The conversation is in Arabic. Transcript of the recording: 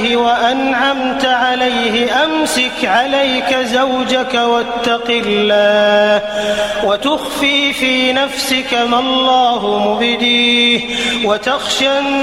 الله وأنعمت عليه أمسك عليك زوجك واتق الله وتخفي في نفسك ما الله مبديه وتخشى